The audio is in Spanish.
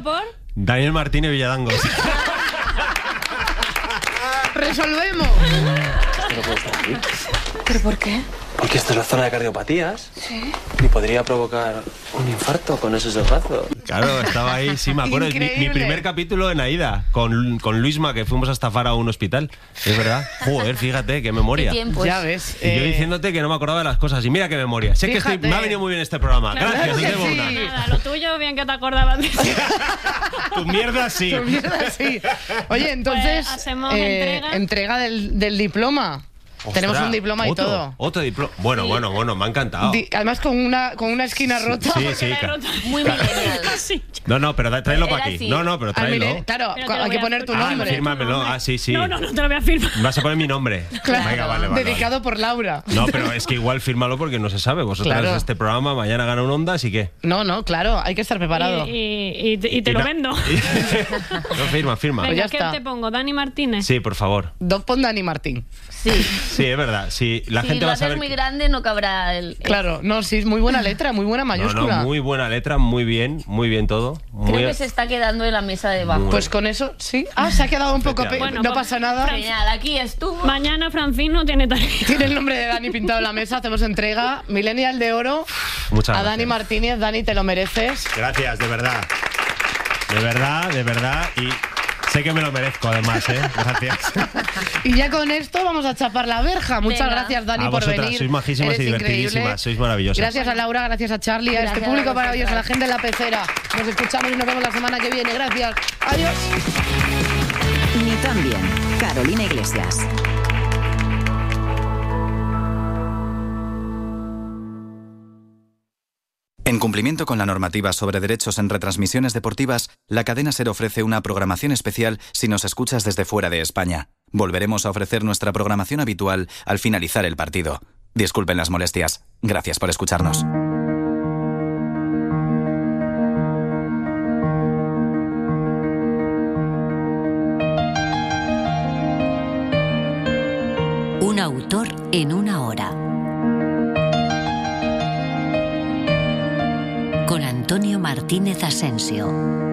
por... Daniel Martínez Villadangos. ¡Resolvemos! No puede estar aquí. ¿Pero por qué? Porque esta es la zona de cardiopatías. Sí. Y podría provocar un infarto con esos brazos. Claro, estaba ahí, sí, me acuerdo. Es mi Increíble. primer capítulo en Aida, con Luisma, que fuimos a estafar a un hospital. Es verdad. Joder, fíjate, qué memoria. ¿Qué tiempos? Ya ves. Y yo diciéndote que no me acordaba de las cosas. Y mira qué memoria. Sé que Fíjate. me ha venido muy bien este programa. Claro Gracias, que no tengo sí. una. Nada, lo tuyo bien que te acordabas de eso. Tu mierda sí. Tu mierda, sí. Oye, entonces, Pues hacemos entrega. entrega del diploma. Tenemos un diploma y otro, todo. Otro diploma. Bueno, me ha encantado. Además con una esquina rota. Sí, sí. La he roto. Muy millennial. Sí. No, pero tráelo Era para aquí. así. No, pero tráelo. Claro, Pero te lo hay que voy a- poner tu Ah, nombre. fírmamelo. Ah, sí. No te lo voy a firmar. Vas a poner mi nombre. Claro, Venga, vale. dedicado por Laura. No, pero es que igual fírmalo porque no se sabe. Vosotras Claro. este programa, mañana gana un Ondas y qué. No, claro, hay que estar preparado. Y te lo no- vendo. No, firma. Pues ya Venga, ¿qué está. te pongo? ¿Dani Martínez? Sí, por favor. Pon Dani Martín. Sí. Sí, es verdad. Sí, la Si gente lo va a haces saber. muy grande no cabrá el... Claro, no, sí, muy buena letra, muy buena mayúscula. Muy buena letra, muy bien todo. Creo que se está quedando en la mesa de abajo. Pues con eso, sí. Ah, se ha quedado un poco... Efectivamente. no Bueno, pasa nada. Genial, aquí estuvo. Mañana Francino tiene tarea. Tiene el nombre de Dani pintado en la mesa, hacemos entrega. Millennial de Oro Muchas a gracias. Dani Martínez. Dani, te lo mereces. Gracias, de verdad. De verdad. Y sé que me lo merezco, además, ¿eh? Gracias. Y ya con esto vamos a chapar la verja. Muchas Venga. gracias, Dani, A por vosotras, venir. sois majísimas Eres y divertidísimas, increíble. sois maravillosas. Gracias a Laura, gracias a Charlie, a este Gracias público a maravilloso, a la vosotras. gente de la pecera. Nos escuchamos y nos vemos la semana que viene. Gracias. Adiós. Ni tan bien. Carolina Iglesias. En cumplimiento con la normativa sobre derechos en retransmisiones deportivas, la cadena SER ofrece una programación especial si nos escuchas desde fuera de España. Volveremos a ofrecer nuestra programación habitual al finalizar el partido. Disculpen las molestias. Gracias por escucharnos. Un autor en una hora. Con Antonio Martínez Asensio.